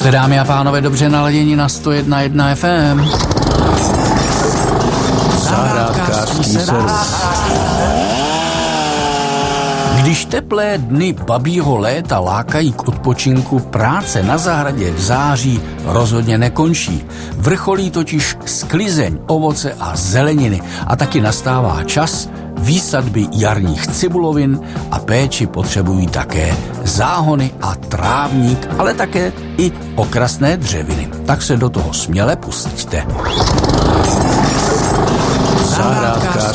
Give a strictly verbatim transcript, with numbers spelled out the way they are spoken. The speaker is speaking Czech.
Jste, dámy a pánové, dobře naladěni na sto jedna celá jedna F M. Zahrádkářský servis. Když teplé dny babího léta lákají k odpočinku, práce na zahradě v září rozhodně nekončí. Vrcholí totiž sklizeň ovoce a zeleniny a taky nastává čas výsadby jarních cibulovin a péči potřebují také záhony a trávník, ale také i okrasné dřeviny. Tak se do toho směle pusťte. Zahrádkářský